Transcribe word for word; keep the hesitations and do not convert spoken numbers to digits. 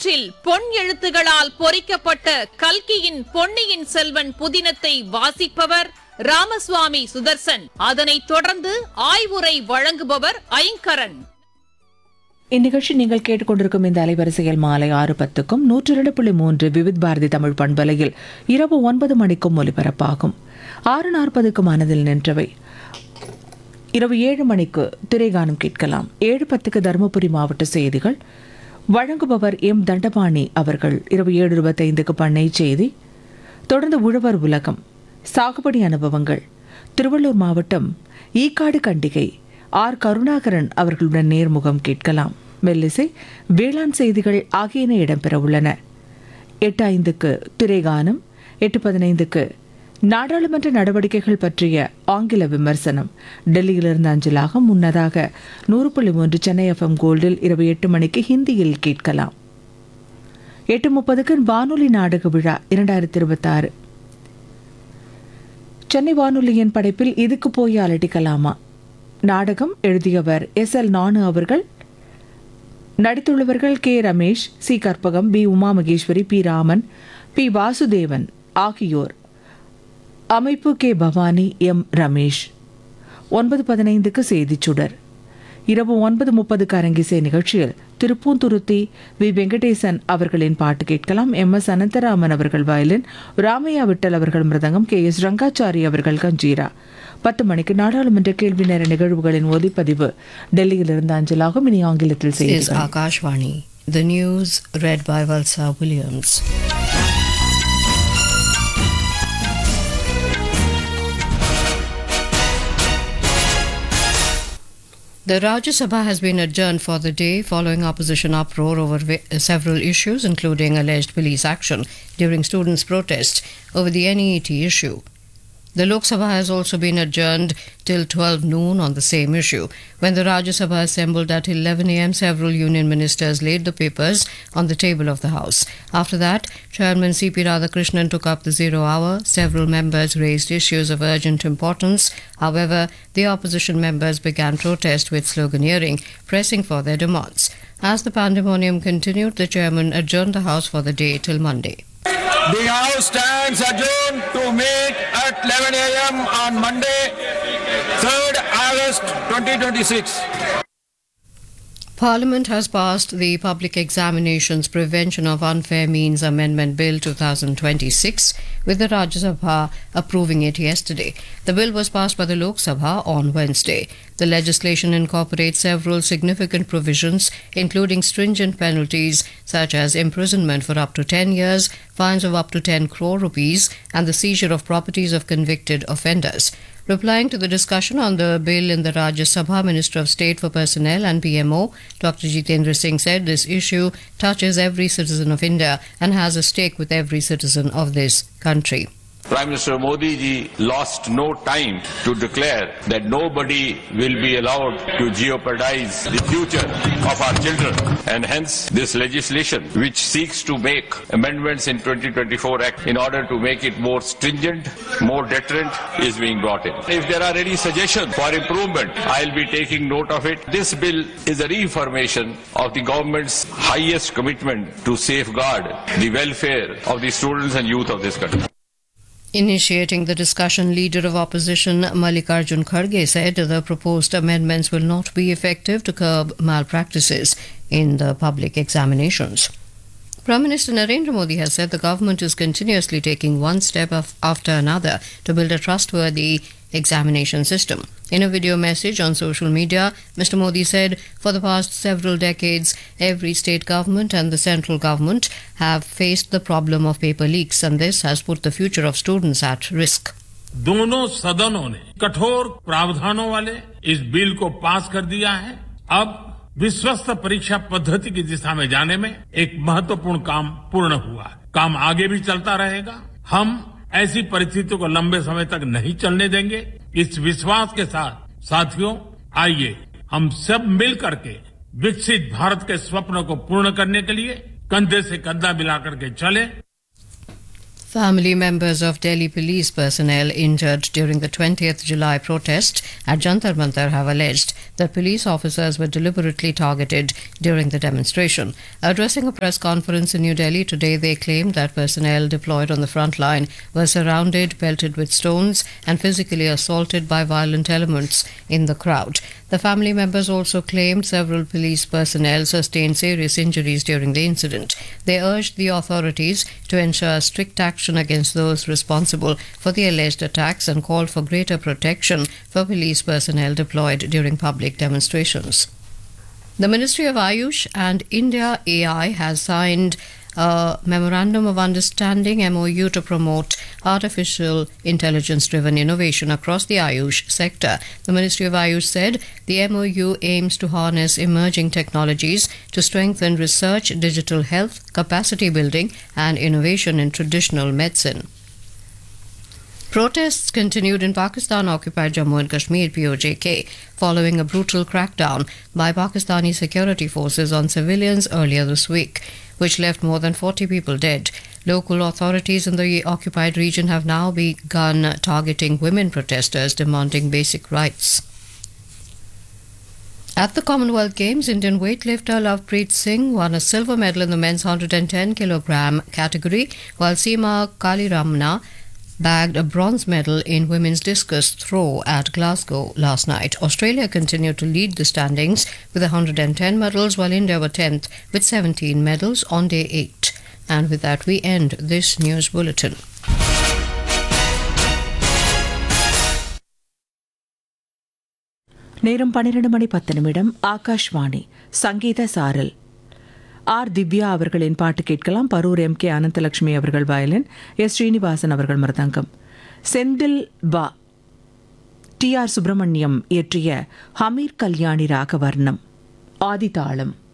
வரலாற்றில் பொன் எழுத்துகளால் பொறிக்கப்பட்ட கல்கியின் பொன்னியின் செல்வன் புதினத்தை வாசிப்பவர் ராமசுவாமி சுதர்சன். அதனைத் தொடர்ந்து ஆய்வுரை வழங்குபவர் ஐங்கரன். இந்நிகழ்ச்சி நீங்கள் கேட்டுக்கொண்டிருக்கும் இந்த அலைவரிசையில் மாலை ஆறு பத்துக்கும் நூற்றி இரண்டு புள்ளி மூன்று விவித் பாரதி தமிழ் பண்பலையில் இரவு ஒன்பது மணிக்கும் ஒலிபரப்பாகும். ஆறு நாற்பதுக்கு மனதில் நின்றவை. இரவு ஏழு மணிக்கு திரைகானம் கேட்கலாம். ஏழு பத்துக்கு தருமபுரி மாவட்ட செய்திகள் வழங்குபவர் எம் தண்டபாணி அவர்கள். இரவு ஏழு இருபத்தைந்துக்கு பண்ணை செய்தி, தொடர்ந்து உழவர் உலகம், சாகுபடி அனுபவங்கள், திருவள்ளூர் மாவட்டம் ஈக்காடு கண்டிகை ஆர் கருணாகரன் அவர்களுடன் நேர்முகம் கேட்கலாம். மெல்லிசை, வேளாண் செய்திகள் ஆகியன இடம்பெற உள்ளன. எட்டு ஐந்துக்கு திரைகானம், எட்டு பதினைந்துக்கு நாடாளுமன்ற நடவடிக்கைகள் பற்றிய ஆங்கில விமர்சனம் டெல்லியிலிருந்து அஞ்சலாக. முன்னதாக நூறு புள்ளி மூன்று சென்னை எஃப்எம் கோல்டில் இரவு எட்டு மணிக்கு ஹிந்தியில் கேட்கலாம். எட்டு முப்பதுக்கு வானொலி நாடக விழா இரண்டாயிரத்தி இருபத்தி ஆறு சென்னை வானொலியின் படைப்பில் இதுக்கு போய் அலட்டிக்கலாமா நாடகம் எழுதியவர் எஸ் எல் நானு அவர்கள். நடித்துள்ளவர்கள் K Ramesh, C Karpagam, B Uma Maheswari, B Raman, B Vasudevan ஆகியோர். அமைப்பு கே பவானி, எம் ரமேஷ். ஒன்பது பதினைந்துக்கு செய்திச் சுடர். இரவு ஒன்பது முப்பதுக்கு அரங்கிசை நிகழ்ச்சியில் திருப்பூந்துருத்தி வி வெங்கடேசன் அவர்களின் பாட்டு கேட்கலாம். எம் எஸ் அனந்தராமன் அவர்கள் வயலின், ராமையா விட்டல் அவர்கள் மிருதங்கம், கே எஸ் ரங்காச்சாரி அவர்கள் கஞ்சீரா. பத்து மணிக்கு நாடாளுமன்ற கேள்வி நேர நிகழ்வுகளின் ஒலிப்பதிவு டெல்லியிலிருந்து அஞ்சலாகும். இனி ஆங்கிலத்தில் செய்திகள். Akashvani. The news read by Valsa Williams. The Rajya Sabha has been adjourned for the day following opposition uproar over vi- several issues, including alleged police action during students' protests over the N E E T issue. The Lok Sabha has also been adjourned till twelve noon on the same issue. When the Rajya Sabha assembled at eleven a m, several union ministers laid the papers on the table of the House. After that, Chairman C P Radhakrishnan took up the zero hour. Several members raised issues of urgent importance. However, the opposition members began protest with sloganeering, pressing for their demands. As the pandemonium continued, the chairman adjourned the House for the day till Monday. The House stands adjourned to meet at eleven a m on Monday, third August twenty twenty-six. Parliament has passed the Public Examinations Prevention of Unfair Means Amendment Bill twenty twenty-six, with the Rajya Sabha approving it yesterday. The bill was passed by the Lok Sabha on Wednesday. The legislation incorporates several significant provisions, including stringent penalties such as imprisonment for up to ten years, fines of up to ten crore rupees, and the seizure of properties of convicted offenders. Replying to the discussion on the bill in the Rajya Sabha, Minister of State for Personnel and P M O, Doctor Jitendra Singh said this issue touches every citizen of India and has a stake with every citizen of this country. Prime Minister Modi ji lost no time to declare that nobody will be allowed to jeopardize the future of our children, and hence this legislation, which seeks to make amendments in twenty twenty-four Act in order to make it more stringent, more deterrent, is being brought in. If there are any suggestions for improvement, I'll be taking note of it. This bill is a reaffirmation of the government's highest commitment to safeguard the welfare of the students and youth of this country. Initiating the discussion, Leader of Opposition Mallikarjun Kharge said the proposed amendments will not be effective to curb malpractices in the public examinations. Prime Minister Narendra Modi has said the government is continuously taking one step af- after another to build a trustworthy examination system. In a video message on social media, Mister Modi said, for the past several decades, every state government and the central government have faced the problem of paper leaks, and this has put the future of students at risk. दोनों सदनों ने कठोर प्रावधानों वाले इस bill को पास कर दिया है. अब विश्वस्त परीक्षा पद्धति की दिशा में जाने में एक महत्वपूर्ण काम पूर्ण हुआ है. काम आगे भी चलता रहेगा. हम ऐसी परिस्थितियों को लंबे समय तक नहीं चलने देंगे. इस विश्वास के साथ साथियों, आइए हम सब मिल करके विकसित भारत के स्वप्न को पूर्ण करने के लिए कंधे से कंधा मिलाकर के चलें. Family members of Delhi police personnel injured during the twentieth July protest at Jantar Mantar have alleged that police officers were deliberately targeted during the demonstration. Addressing a press conference in New Delhi today, they claimed that personnel deployed on the front line were surrounded, pelted with stones, and physically assaulted by violent elements in the crowd. The family members also claimed several police personnel sustained serious injuries during the incident. They urged the authorities to ensure strict action against those responsible for the alleged attacks and called for greater protection for police personnel deployed during public demonstrations. The Ministry of Ayush and India A I has signed a Memorandum of Understanding M O U to promote artificial intelligence-driven innovation across the Ayush sector. The Ministry of Ayush said the M O U aims to harness emerging technologies to strengthen research, digital health, capacity building, and innovation in traditional medicine. Protests continued in Pakistan-occupied Jammu and Kashmir P O J K following a brutal crackdown by Pakistani security forces on civilians earlier this week, which left more than forty people dead. Local authorities in the occupied region have now begun targeting women protesters demanding basic rights. At the Commonwealth Games, Indian weightlifter Lovepreet Singh won a silver medal in the men's one hundred ten kilogram category, while Seema Kaliramna bagged a bronze medal in women's discus throw at Glasgow last night. Australia continued to lead the standings with one hundred ten medals, while India were tenth with seventeen medals on day eight. And with that, we end this news bulletin. நேரம் பன்னிரண்டு மணி பத்து நிமிடம். ஆகாஷ்வாணி சங்கீத சாரல். R Divya அவர்களின் பாட்டு கேட்கலாம். Parur M K Ananthalakshmi அவர்கள் வயலின், எஸ் ஸ்ரீனிவாசன் அவர்கள் மிருதங்கம். செந்தில் பா டி ஆர் சுப்பிரமணியம் இயற்றிய ஹமீர் கல்யாணி ராகவர்ணம். ஆதிதாளம்.